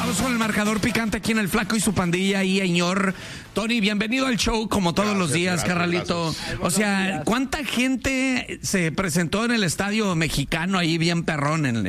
Vamos con el marcador picante aquí en El Flaco y su pandilla y señor Tony, bienvenido al show como todos los días, carnalito. O sea, ¿cuánta gente se presentó en el estadio mexicano ahí bien perrón en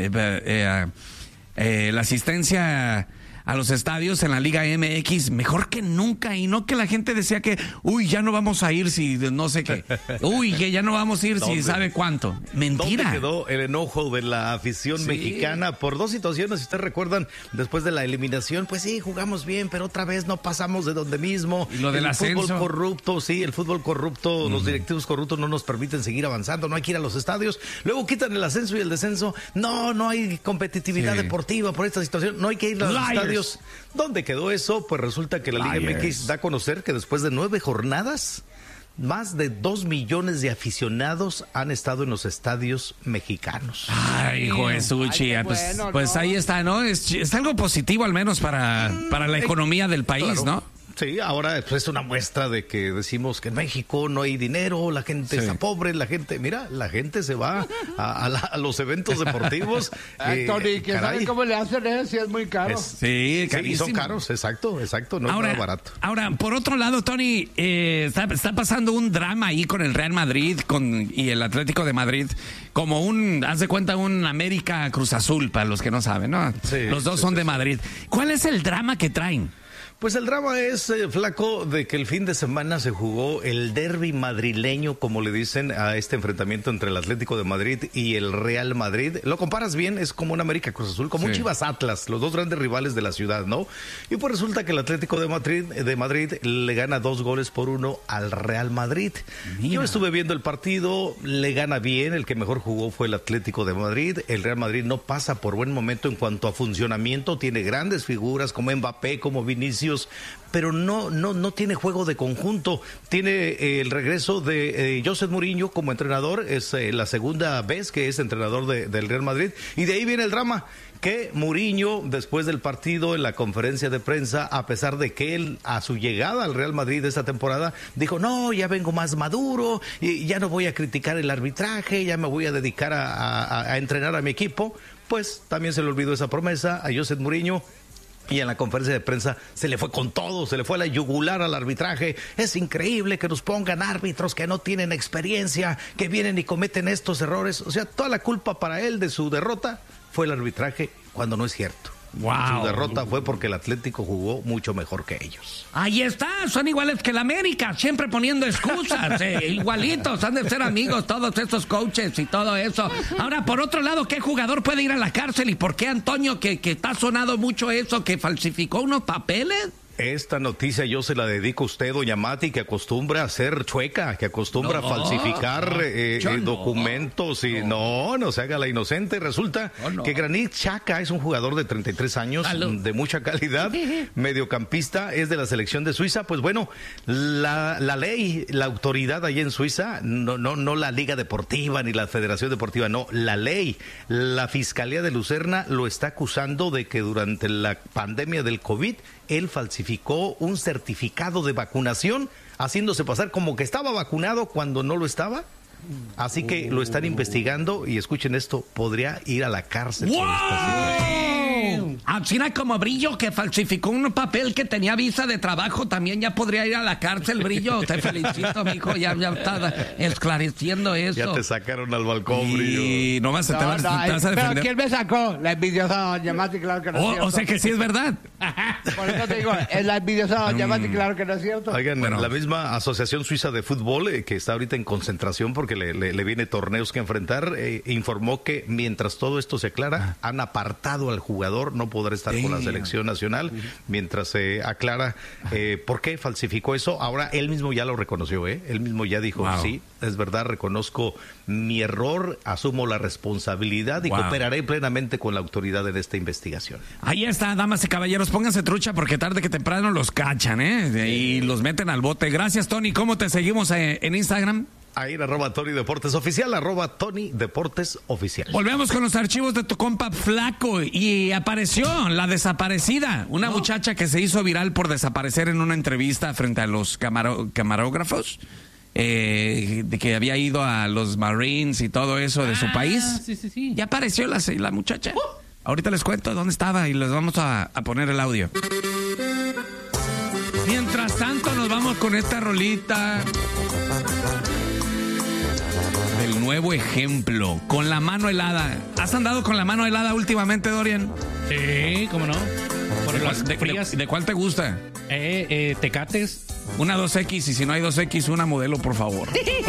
la asistencia a los estadios en la Liga MX? Mejor que nunca, y no que la gente decía que, uy, ya no vamos a ir si no sé qué, uy, que ya no vamos a ir si sabe cuánto. Mentira. ¿Dónde quedó el enojo de la afición mexicana por dos situaciones? Si ustedes recuerdan, después de la eliminación, pues sí, jugamos bien, pero otra vez no pasamos de donde mismo. Y lo del ascenso. El fútbol corrupto, el fútbol corrupto, los directivos corruptos no nos permiten seguir avanzando, no hay que ir a los estadios. Luego quitan el ascenso y el descenso. No hay competitividad deportiva por esta situación, no hay que ir a los estadios. ¿Dónde quedó eso? Pues resulta que la Liga MX da a conocer que después de 9 jornadas, más de 2 millones de aficionados han estado en los estadios mexicanos. Ay, hijo de Suchi, pues ahí está, ¿no? Es algo positivo al menos para la economía del país, claro. ¿No? Sí, ahora es una muestra de que decimos que en México no hay dinero, la gente está pobre, la gente se va a los eventos deportivos. Tony, ¿quién sabe cómo le hacen si es muy caro? Sí, son caros, exacto, no es nada barato. Ahora, por otro lado, Tony, está pasando un drama ahí con el Real Madrid y el Atlético de Madrid, como haz de cuenta, un América Cruz Azul, para los que no saben, ¿no? Sí, los dos son de Madrid. ¿Cuál es el drama que traen? Pues el drama es, Flaco, de que el fin de semana se jugó el derbi madrileño, como le dicen a este enfrentamiento entre el Atlético de Madrid y el Real Madrid. Lo comparas bien, es como un América Cruz Azul, como un Chivas Atlas, los dos grandes rivales de la ciudad, ¿no? Y pues resulta que el Atlético de Madrid le gana 2-1 al Real Madrid. Mira. Yo estuve viendo el partido, le gana bien, el que mejor jugó fue el Atlético de Madrid. El Real Madrid no pasa por buen momento en cuanto a funcionamiento, tiene grandes figuras como Mbappé, como Vinicius, pero no tiene juego de conjunto. Tiene el regreso de José Mourinho como entrenador, es la segunda vez que es entrenador del Real Madrid, y de ahí viene el drama, que Mourinho, después del partido, en la conferencia de prensa, a pesar de que él, a su llegada al Real Madrid esta temporada, dijo, no, ya vengo más maduro, y ya no voy a criticar el arbitraje, ya me voy a dedicar a entrenar a mi equipo. Pues también se le olvidó esa promesa a José Mourinho. Y en la conferencia de prensa se le fue con todo, se le fue a la yugular al arbitraje. Es increíble que nos pongan árbitros que no tienen experiencia, que vienen y cometen estos errores. O sea, toda la culpa para él de su derrota fue el arbitraje, cuando no es cierto. Wow. Su derrota fue porque el Atlético jugó mucho mejor que ellos. Ahí está, son iguales que el América, siempre poniendo excusas, igualitos, han de ser amigos todos estos coaches y todo eso. Ahora, por otro lado, ¿qué jugador puede ir a la cárcel y por qué, Antonio, que está sonado mucho eso, que falsificó unos papeles? Esta noticia yo se la dedico a usted, doña Mati, que acostumbra a ser chueca, que acostumbra a falsificar documentos y no se haga la inocente. Resulta que Granit Xhaka es un jugador de 33 años, de mucha calidad, mediocampista, es de la selección de Suiza. Pues bueno, la ley, la autoridad allí en Suiza, no la Liga Deportiva ni la Federación Deportiva, no, la ley, la Fiscalía de Lucerna lo está acusando de que durante la pandemia del COVID él falsificó un certificado de vacunación, haciéndose pasar como que estaba vacunado cuando no lo estaba. Así que lo están investigando y escuchen esto, podría ir a la cárcel. ¡Wow! Así como Brillo, que falsificó un papel que tenía visa de trabajo, también ya podría ir a la cárcel, Brillo. Te felicito, mijo, ya está esclareciendo eso. Ya te sacaron al balcón, Brillo. Y nomás te vas a defender. Pero ¿quién me sacó? La envidiosa doña Mati, claro que no es cierto. O sea que sí es verdad. Por eso te digo, es la envidiosa doña Mati, claro que no es cierto. Oigan, la misma Asociación Suiza de Fútbol, que está ahorita en concentración porque le viene torneos que enfrentar, informó que mientras todo esto se aclara, han apartado al jugador, no podrá estar con la selección nacional, mientras se aclara por qué falsificó eso. Ahora él mismo ya lo reconoció, él mismo ya dijo, sí, es verdad, reconozco mi error, asumo la responsabilidad y cooperaré plenamente con la autoridad en esta investigación. Ahí está, damas y caballeros, pónganse trucha porque tarde que temprano los cachan, y los meten al bote. Gracias, Tony. ¿Cómo te seguimos en Instagram? Ahí en @Tony Deportes Oficial, @Tony Deportes Oficial. Volvemos con los archivos de tu compa Flaco y apareció la desaparecida, una muchacha que se hizo viral por desaparecer en una entrevista frente a los camarógrafos, de que había ido a los Marines y todo eso de su país. Sí. Ya apareció la muchacha. Ahorita les cuento dónde estaba y les vamos a poner el audio. Mientras tanto, nos vamos con esta rolita del nuevo ejemplo, con la mano helada. ¿Has andado con la mano helada últimamente, Dorian? Sí, ¿cómo no? ¿De cuál te gusta? Tecates. Una 2X, y si no hay 2X, una modelo, por favor.